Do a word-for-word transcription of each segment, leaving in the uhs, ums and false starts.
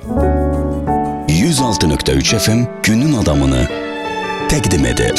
yüz altı nöqtə üç F M günün adamını təqdim edir.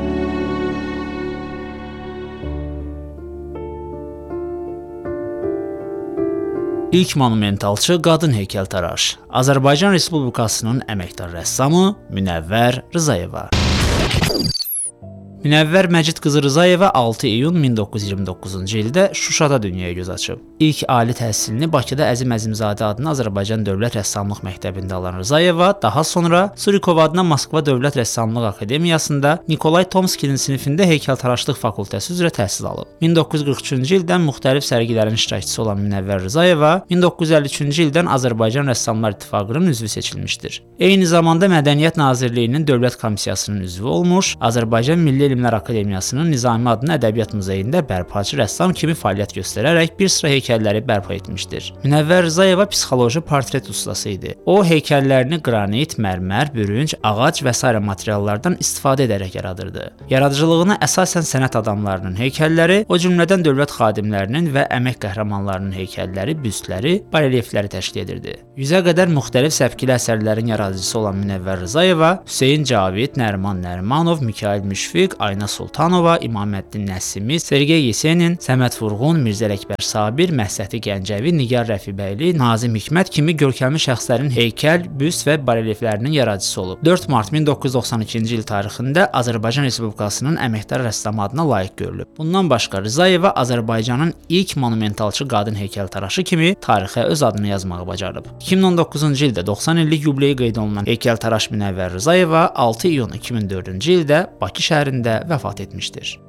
İlk monumentalçı qadın heykəltaraş Azərbaycan Respublikasının əməkdar rəssamı Münəvvər Rzayeva. Münəvvər Məcid qızı Rzayeva altı iyun min doqquz yüz iyirmi doqquzuncu ildə Şuşada dünyaya göz açıb. İlk ali təhsilini Bakıda Əzim Əzimzadə adına Azərbaycan Dövlət Rəssamlıq Məktəbində alan Rzayeva daha sonra Surikov adına Moskva Dövlət Rəssamlıq Akademiyasında Nikolay Tomskinin sinifində heykəltaraşlıq fakültəsi üzrə təhsil alıb. min doqquz yüz qırx üçüncü ildən müxtəlif sərgilərin iştirakçısı olan Münəvvər Rzayeva min doqquz yüz əlli üçüncü ildən Azərbaycan Rəssamlar İttifaqının üzvü seçilmişdir. Eyni zamanda Mədəniyyət Nazirliyinin Dövlət Komissiyasının üzvü olmuş, Azərbaycan Milli Elmlər Akademiyasının Nizami adına Ədəbiyyat Muzeyində bərpaçı rəssam kimi fəaliyyət göstərərək bir sıra heykəlləri bərpa etmişdir. Münəvvər Rzayeva psixoloji portret ustası idi. O, heykəllərini qranit, mərmər, bürünc, ağac və sairə materiallardan istifadə edərək yaradırdı. Yaradıcılığına əsasən sənət adamlarının heykəlləri, o cümlədən dövlət xadimlərinin və əmək qəhrəmanlarının heykəlləri, büstləri, barelyefləri təşkil edirdi. Yüzə qədər müxtəlif səpkili əsərlərin yaradıcısı olan Münəvvər Rzayeva Hüseyn Cavid, Nəriman Nərimanov, Mikayıl Müşfiq, Ayna Sultanova, İmaməddin Nəsimi, Sergey Yesenin, Səməd Vurğun, Mirzə Ələkbər Sabir, Məhsəti Gəncəvi, Nigar Rəfibəyli, Nazim Hikmət kimi görkəmli şəxslərin heykəl, büst və barelyeflərinin yaradıcısı olub. dörd mart min doqquz yüz doxsan ikinci il tarixində Azərbaycan Respublikasının əməkdar rəssamı adına layiq görülüb. Bundan başqa Rzayeva Azərbaycanın ilk monumentalçı qadın heykəltaraşı kimi tarixə öz adını yazmağı bacarıb. iki min on doqquzuncu ildə doxsan illik yubileyi qeyd olunan heykəltaraş Münəvvər Rzayeva altı iyun iki min dördüncü ildə Bakı şəhərində vəfat etmişdir.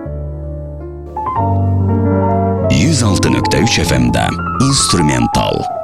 yüz altı nöqtə üç F M'də instrumental